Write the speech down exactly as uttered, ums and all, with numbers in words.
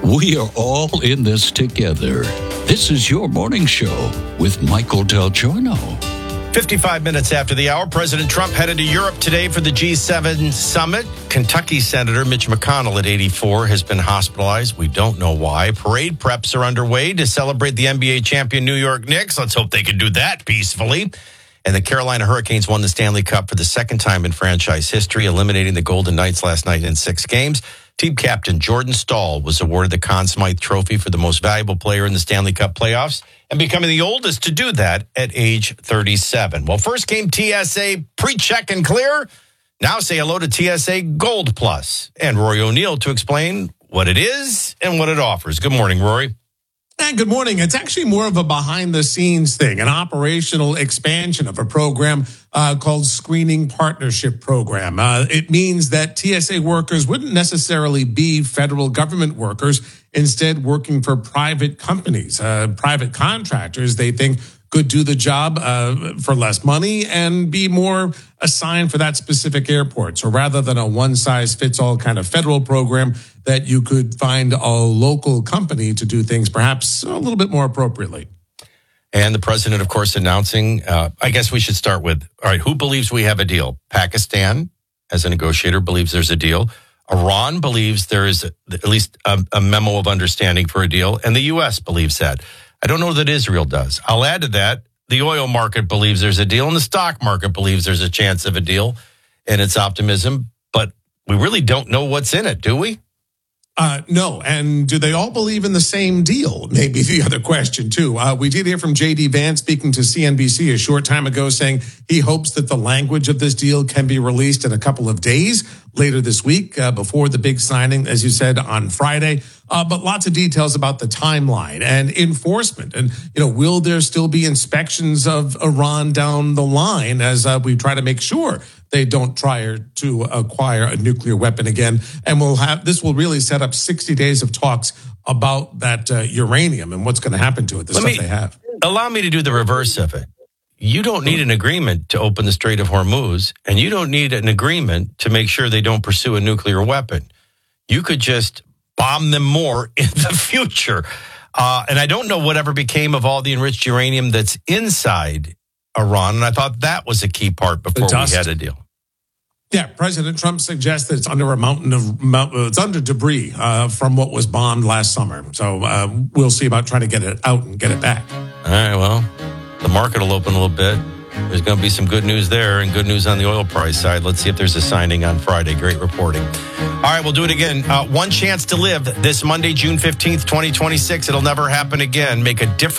We are all in this together. This is your morning show with Michael Del Giorno. fifty-five minutes after the hour, President Trump headed to Europe today for the G seven summit. Kentucky Senator Mitch McConnell at eighty-four has been hospitalized. We don't know why. Parade preps are underway to celebrate the N B A champion New York Knicks. Let's hope they can do that peacefully. And the Carolina Hurricanes won the Stanley Cup for the second time in franchise history, eliminating the Golden Knights last night in six games. Team captain Jordan Staal was awarded the Conn Smythe Trophy for the most valuable player in the Stanley Cup playoffs and becoming the oldest to do that at age thirty-seven. Well, first came T S A pre-check and clear. Now say hello to T S A Gold Plus. And Rory O'Neill to explain what it is and what it offers. Good morning, Rory. And good morning. It's actually more of a behind-the-scenes thing, an operational expansion of a program uh, called Screening Partnership Program. Uh, it means that T S A workers wouldn't necessarily be federal government workers, instead working for private companies, uh, private contractors they think could do the job uh, for less money and be more assigned for that specific airport. So rather than a one-size-fits-all kind of federal program, that you could find a local company to do things perhaps a little bit more appropriately. And the president, of course, announcing, uh, I guess we should start with, all right, who believes we have a deal? Pakistan, as a negotiator, believes there's a deal. Iran believes there is a, at least a, a memo of understanding for a deal. And the U S believes that. I don't know that Israel does. I'll add to that, the oil market believes there's a deal and the stock market believes there's a chance of a deal and it's optimism. But we really don't know what's in it, do we? Uh, no. And do they all believe in the same deal? Maybe the other question, too. Uh, we did hear from J D Vance speaking to C N B C a short time ago saying he hopes that the language of this deal can be released in a couple of days later this week uh, before the big signing, as you said, on Friday. Uh, but lots of details about the timeline and enforcement. And, you know, will there still be inspections of Iran down the line as uh, we try to make sure they don't try to acquire a nuclear weapon again? And we'll have this will really set up sixty days of talks about that uh, uranium and what's going to happen to it, the Let stuff me, they have. Allow me to do the reverse of it. You don't need an agreement to open the Strait of Hormuz, and you don't need an agreement to make sure they don't pursue a nuclear weapon. You could just bomb them more in the future. Uh, and I don't know whatever became of all the enriched uranium that's inside Iran, and I thought that was a key part before we had a deal. Yeah, President Trump suggests that it's under a mountain of it's under debris uh, from what was bombed last summer. So uh, we'll see about trying to get it out and get it back. All right, well, the market will open a little bit. There's going to be some good news there and good news on the oil price side. Let's see if there's a signing on Friday. Great reporting. All right, we'll do it again. Uh, one chance to live this Monday, June fifteenth, twenty twenty-six. It'll never happen again. Make a difference.